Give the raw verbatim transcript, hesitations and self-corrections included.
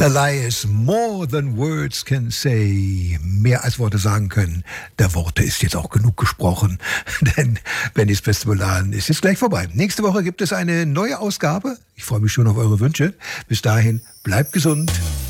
Elias, more than words can say. Mehr als Worte sagen können. Der Worte ist jetzt auch genug gesprochen. Denn Bennys Festival ist jetzt gleich vorbei. Nächste Woche gibt es eine neue Ausgabe. Ich freue mich schon auf eure Wünsche. Bis dahin, bleibt gesund.